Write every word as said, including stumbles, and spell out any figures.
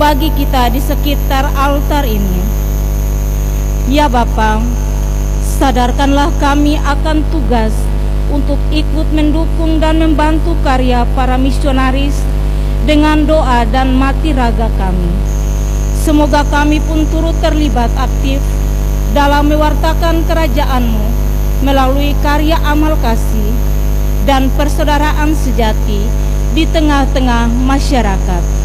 bagi kita di sekitar altar ini. Ya Bapa, sadarkanlah kami akan tugas untuk ikut mendukung dan membantu karya para misionaris dengan doa dan mati raga kami. Semoga kami pun turut terlibat aktif dalam mewartakan kerajaan-Mu melalui karya amal kasih dan persaudaraan sejati di tengah-tengah masyarakat.